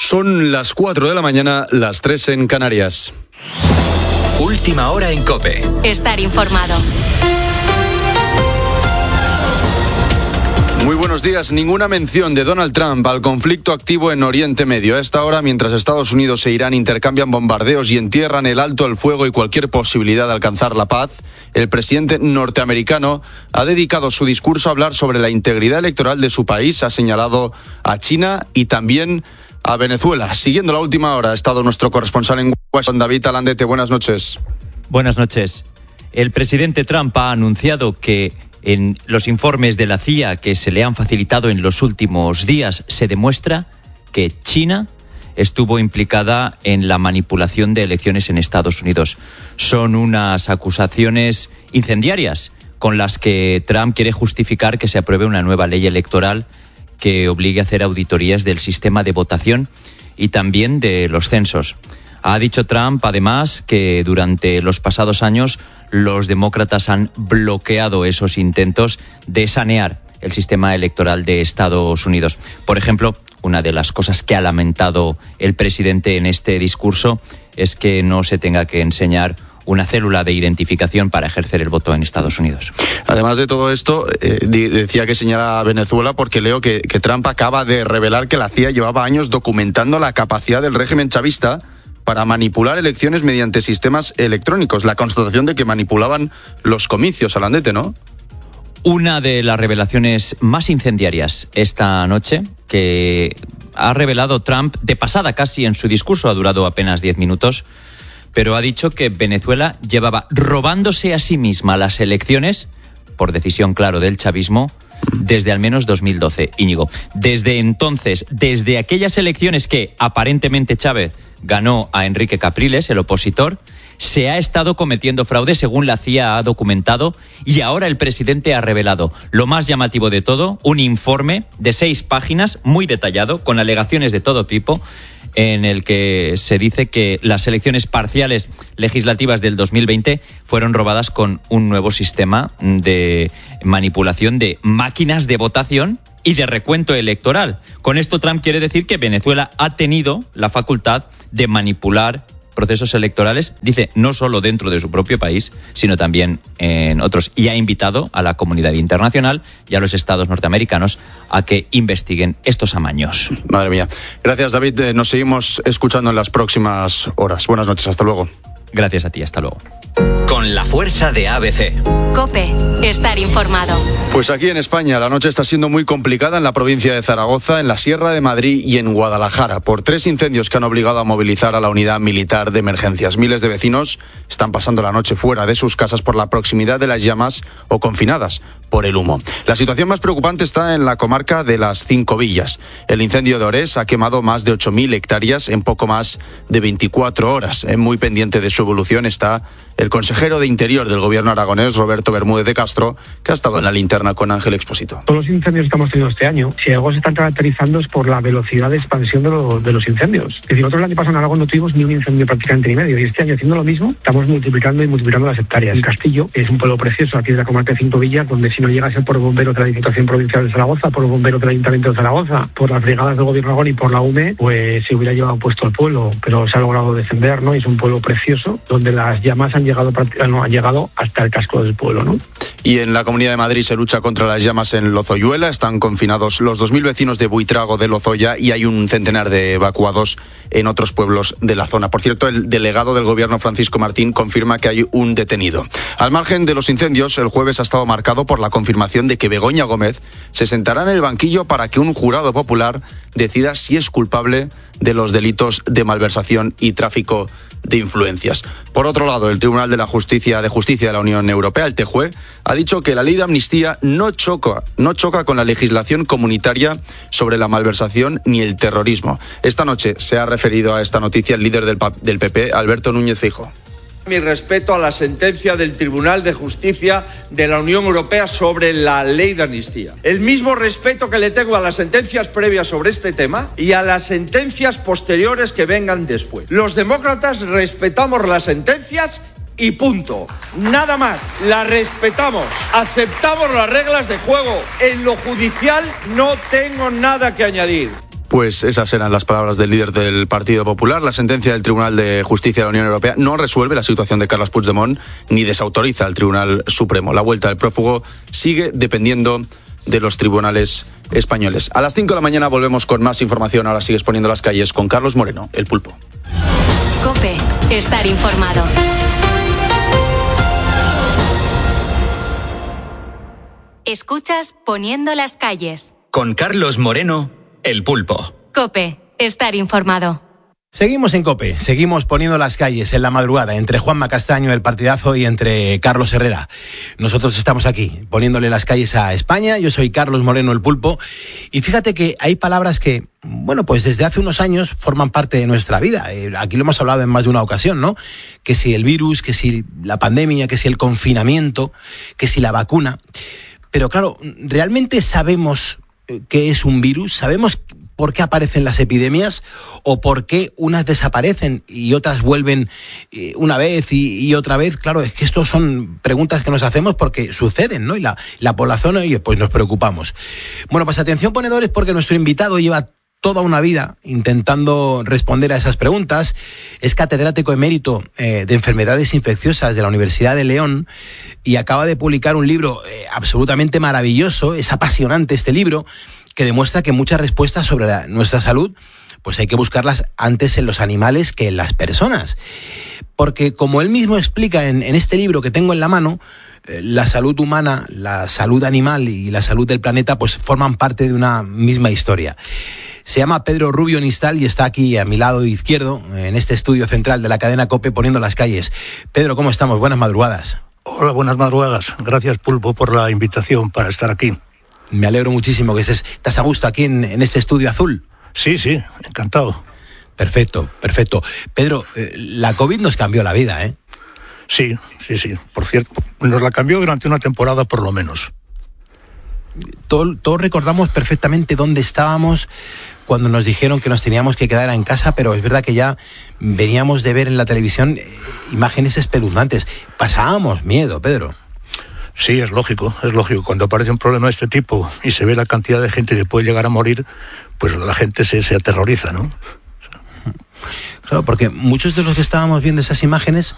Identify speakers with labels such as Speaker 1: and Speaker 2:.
Speaker 1: Son las 4 de la mañana, las 3 en Canarias.
Speaker 2: Última hora en COPE.
Speaker 3: Estar informado.
Speaker 1: Muy buenos días. Ninguna mención de Donald Trump al conflicto activo en Oriente Medio. A esta hora, mientras Estados Unidos e Irán intercambian bombardeos y entierran el alto al fuego y cualquier posibilidad de alcanzar la paz, el presidente norteamericano ha dedicado su discurso a hablar sobre la integridad electoral de su país. Ha señalado a China y también a Venezuela. Siguiendo la última hora ha estado nuestro corresponsal en Washington, David Alandete. Buenas noches.
Speaker 4: Buenas noches. El presidente Trump ha anunciado que en los informes de la CIA que se le han facilitado en los últimos días se demuestra que China estuvo implicada en la manipulación de elecciones en Estados Unidos. Son unas acusaciones incendiarias con las que Trump quiere justificar que se apruebe una nueva ley electoral que obligue a hacer auditorías del sistema de votación y también de los censos. Ha dicho Trump, además, que durante los pasados años los demócratas han bloqueado esos intentos de sanear el sistema electoral de Estados Unidos. Por ejemplo, una de las cosas que ha lamentado el presidente en este discurso es que no se tenga que enseñar una célula de identificación para ejercer el voto en Estados Unidos.
Speaker 1: Además de todo esto, decía que señala a Venezuela porque leo que Trump acaba de revelar que la CIA llevaba años documentando la capacidad del régimen chavista para manipular elecciones mediante sistemas electrónicos. La constatación de que manipulaban los comicios, Alandete, ¿no?
Speaker 4: Una de las revelaciones más incendiarias esta noche que ha revelado Trump de pasada casi en su discurso, ha durado apenas 10 minutos, pero ha dicho que Venezuela llevaba robándose a sí misma las elecciones, por decisión, claro, del chavismo, desde al menos 2012. Íñigo, desde entonces, desde aquellas elecciones que aparentemente Chávez ganó a Enrique Capriles, el opositor, se ha estado cometiendo fraude, según la CIA ha documentado, y ahora el presidente ha revelado lo más llamativo de todo, un informe de 6 páginas, muy detallado, con alegaciones de todo tipo, en el que se dice que las elecciones parciales legislativas del 2020 fueron robadas con un nuevo sistema de manipulación de máquinas de votación y de recuento electoral. Con esto Trump quiere decir que Venezuela ha tenido la facultad de manipular procesos electorales, dice, no solo dentro de su propio país, sino también en otros. Y ha invitado a la comunidad internacional y a los estados norteamericanos a que investiguen estos amaños.
Speaker 1: Madre mía. Gracias, David. Nos seguimos escuchando en las próximas horas. Buenas noches. Hasta luego.
Speaker 4: Gracias a ti. Hasta luego.
Speaker 2: Con la fuerza de ABC.
Speaker 3: COPE. Estar informado.
Speaker 1: Pues aquí en España la noche está siendo muy complicada en la provincia de Zaragoza, en la Sierra de Madrid y en Guadalajara, por 3 incendios que han obligado a movilizar a la unidad militar de emergencias. Miles de vecinos están pasando la noche fuera de sus casas por la proximidad de las llamas o confinadas por el humo. La situación más preocupante está en la comarca de las 5 Villas. El incendio de Orés ha quemado más de 8.000 hectáreas en poco más de 24 horas. Muy pendiente de su evolución está el consejero de Interior del Gobierno aragonés, Roberto Bermúdez de Castro, que ha estado en la linterna con Ángel Expósito.
Speaker 5: Todos los incendios que estamos teniendo este año, si algo se están caracterizando es por la velocidad de expansión de los incendios. Es decir, nosotros el año pasado en Aragón no tuvimos ni un incendio prácticamente ni medio, y este año haciendo lo mismo, estamos multiplicando las hectáreas. El Castillo es un pueblo precioso aquí de la comarca de 5 Villas, donde si no llega a ser por bomberos de la Diputación Provincial de Zaragoza, por bomberos del Ayuntamiento de Zaragoza, por las brigadas del Gobierno de Aragón y por la UME, pues se hubiera llevado puesto el pueblo, pero se ha logrado defender, ¿no? Y es un pueblo precioso, donde las llamas han llegado hasta el casco del pueblo, ¿no?
Speaker 1: Y en la Comunidad de Madrid se lucha contra las llamas en Lozoyuela. Están confinados los 2.000 vecinos de Buitrago de Lozoya y hay un centenar de evacuados en otros pueblos de la zona. Por cierto, el delegado del Gobierno, Francisco Martín, confirma que hay un detenido. Al margen de los incendios, el jueves ha estado marcado por la confirmación de que Begoña Gómez se sentará en el banquillo para que un jurado popular decida si es culpable de los delitos de malversación y tráfico de influencias. Por otro lado, el Tribunal de Justicia de la Unión Europea, el TJUE, ha dicho que la ley de amnistía no choca con la legislación comunitaria sobre la malversación ni el terrorismo. Esta noche se ha referido a esta noticia el líder del PP, Alberto Núñez Feijóo.
Speaker 6: Mi respeto a la sentencia del Tribunal de Justicia de la Unión Europea sobre la ley de amnistía. El mismo respeto que le tengo a las sentencias previas sobre este tema y a las sentencias posteriores que vengan después. Los demócratas respetamos las sentencias y punto. Nada más. Las respetamos. Aceptamos las reglas de juego. En lo judicial no tengo nada que añadir.
Speaker 1: Pues esas eran las palabras del líder del Partido Popular. La sentencia del Tribunal de Justicia de la Unión Europea no resuelve la situación de Carles Puigdemont ni desautoriza al Tribunal Supremo. La vuelta del prófugo sigue dependiendo de los tribunales españoles. A las 5 de la mañana volvemos con más información. Ahora sigues poniendo las calles con Carlos Moreno, el Pulpo.
Speaker 3: COPE. Estar informado. Escuchas Poniendo las calles.
Speaker 2: Con Carlos Moreno, el Pulpo.
Speaker 3: COPE. Estar informado.
Speaker 7: Seguimos en COPE, seguimos poniendo las calles en la madrugada entre Juanma Castaño, el partidazo, y entre Carlos Herrera. Nosotros estamos aquí, poniéndole las calles a España. Yo soy Carlos Moreno, el Pulpo. Y fíjate que hay palabras que, bueno, pues desde hace unos años forman parte de nuestra vida. Aquí lo hemos hablado en más de una ocasión, ¿no? Que si el virus, que si la pandemia, que si el confinamiento, que si la vacuna. Pero claro, ¿realmente sabemos qué es un virus? ¿Sabemos por qué aparecen las epidemias o por qué unas desaparecen y otras vuelven una vez y otra vez? Claro, es que estos son preguntas que nos hacemos porque suceden, ¿no? Y la población, oye, pues nos preocupamos. Bueno, pues atención ponedores, porque nuestro invitado lleva toda una vida intentando responder a esas preguntas. Es catedrático emérito de enfermedades infecciosas de la Universidad de León y acaba de publicar un libro absolutamente maravilloso. Es apasionante este libro, que demuestra que muchas respuestas sobre nuestra salud pues hay que buscarlas antes en los animales que en las personas. Porque como él mismo explica en este libro que tengo en la mano, la salud humana, la salud animal y la salud del planeta pues forman parte de una misma historia. Se llama Pedro Rubio Nistal y está aquí a mi lado izquierdo, en este estudio central de la cadena COPE, poniendo las calles. Pedro, ¿cómo estamos? Buenas madrugadas.
Speaker 8: Hola, buenas madrugadas. Gracias, Pulpo, por la invitación para estar aquí.
Speaker 7: Me alegro muchísimo que estás a gusto aquí en este estudio azul.
Speaker 8: Sí, encantado.
Speaker 7: Perfecto. Pedro, la COVID nos cambió la vida, ¿eh?
Speaker 8: Sí. Por cierto, nos la cambió durante una temporada por lo menos.
Speaker 7: Todos recordamos perfectamente dónde estábamos cuando nos dijeron que nos teníamos que quedar en casa, pero es verdad que ya veníamos de ver en la televisión imágenes espeluznantes. Pasábamos miedo, Pedro.
Speaker 8: Sí, es lógico. Cuando aparece un problema de este tipo y se ve la cantidad de gente que puede llegar a morir, pues la gente se aterroriza, ¿no?
Speaker 7: Claro, porque muchos de los que estábamos viendo esas imágenes